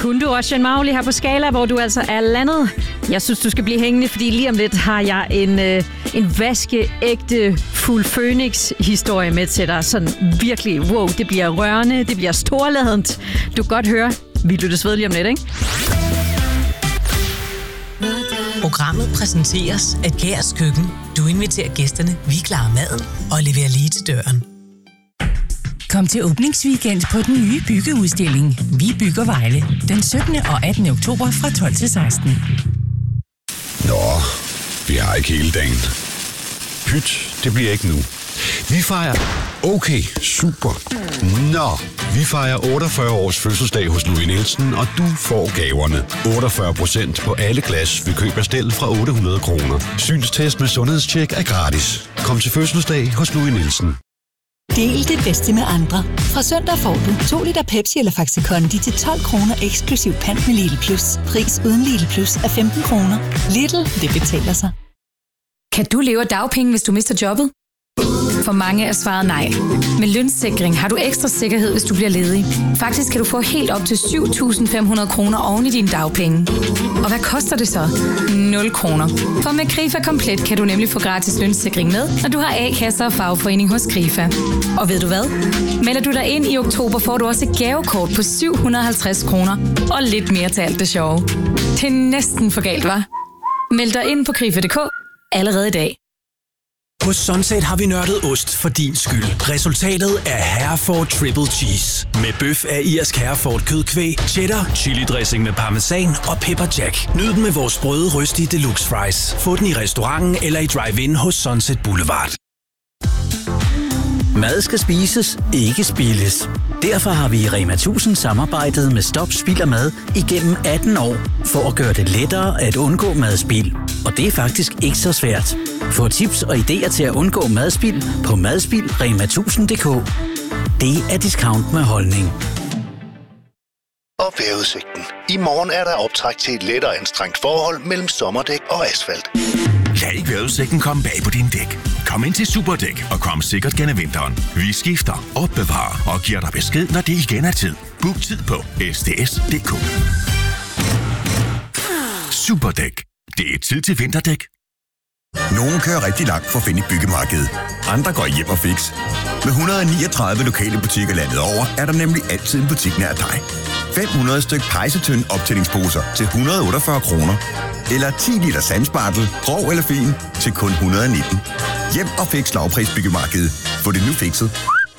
Kunne du også en Mauli her på Skala, hvor du altså er landet? Jeg synes, du skal blive hængende, fordi lige om lidt har jeg en vaskeægte fuld Phoenix-historie med til dig. Sådan virkelig, wow, det bliver rørende, det bliver storladent. Du kan godt høre, vi lyttes ved lige om lidt, ikke? Programmet præsenteres af Gærs Køkken. Du inviterer gæsterne, vi klarer maden og leverer lige til døren. Kom til åbningsweekend på den nye byggeudstilling Vi bygger Vejle den 17. og 18. oktober fra 12 til 16. Nå, vi har ikke hele dagen. Pyt, det bliver ikke nu. Vi fejrer... Okay, super. Nå, vi fejrer 48 års fødselsdag hos Louis Nielsen, og du får gaverne. 48% på alle glas ved køb af stel fra 800 kroner. Synstest med sundhedstjek er gratis. Kom til fødselsdag hos Louis Nielsen. Del det bedste med andre. Fra søndag får du 2 liter Pepsi eller Faxi Kondi til 12 kroner eksklusiv pant med Lidl Plus. Pris uden Lidl Plus er 15 kroner. Lidl, det betaler sig. Kan du leve af dagpenge, hvis du mister jobbet? For mange er svaret nej. Med Lønsikring har du ekstra sikkerhed, hvis du bliver ledig. Faktisk kan du få helt op til 7.500 kroner oven i dine dagpenge. Og hvad koster det så? 0 kroner. For med Krifa Komplet kan du nemlig få gratis lønsikring med, når du har A-kasser og fagforening hos Krifa. Og ved du hvad? Melder du dig ind i oktober, får du også et gavekort på 750 kroner og lidt mere til alt det sjove. Det er næsten for galt, hva'? Meld dig ind på krifa.dk allerede i dag. Hos Sunset har vi nørdet ost for din skyld. Resultatet er Hereford Triple Cheese. Med bøf af irsk Hereford kødkvæg, cheddar, chili dressing med parmesan og pepper jack. Nyd den med vores sprøde, røstige deluxe fries. Få den i restauranten eller i drive-in hos Sunset Boulevard. Mad skal spises, ikke spildes. Derfor har vi i Rema 1000 samarbejdet med Stop Spild af Mad igennem 18 år, for at gøre det lettere at undgå madspild. Og det er faktisk ikke så svært. Få tips og idéer til at undgå madspild på madspildrema1000.dk. Det er discount med holdning. Og vejrudsigten. I morgen er der optræk til et lettere anstrengt forhold mellem sommerdæk og asfalt. Lad ikke vejrudsigten komme bag på dine dæk. Kom ind til Superdæk og kom sikkert gennem vinteren. Vi skifter, opbevarer og giver dig besked, når det igen er tid. Book tid på sds.dk. Superdæk. Det er tid til vinterdæk. Nogle kører rigtig langt for at finde et byggemarked. Andre går hjem og fix. Med 139 lokale butikker landet over, er der nemlig altid en butik nær dig. 500 styk pejsetønd optællingsposer til 148 kroner. Eller 10 liter sandspartel, grov eller fin, til kun 119. Hjem og fix lavpris byggemarked. Få det nu fikset.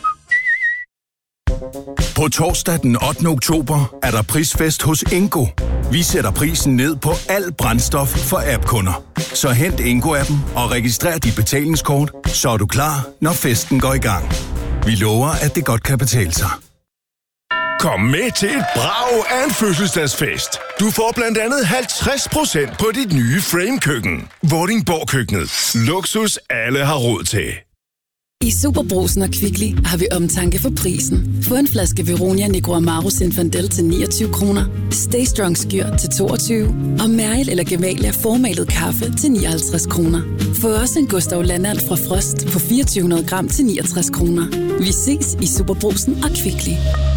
På torsdag den 8. oktober er der prisfest hos Ingo. Vi sætter prisen ned på al brændstof for app-kunder. Så hent Ingo-appen og registrer dit betalingskort, så er du klar, når festen går i gang. Vi lover, at det godt kan betale sig. Kom med til et brag af en fødselsdagsfest. Du får blandt andet 50% på dit nye Frame-køkken. Vordingborg-køkkenet. Luksus alle har råd til. I Superbrugsen og Kvickly har vi omtanke for prisen. Få en flaske Veronia Negro Amaro Zinfandel til 29 kroner, Stay Strong Skyr til 22 og Mæril eller Gemalia formalet kaffe til 59 kroner. Få også en Gustav Landand fra Frost på 2400 gram til 69 kroner. Vi ses i Superbrugsen og Kvickly.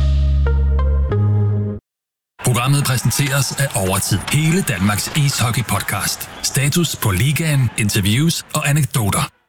Programmet præsenteres af Overtid. Hele Danmarks ishockey-podcast. Status på ligaen, interviews og anekdoter.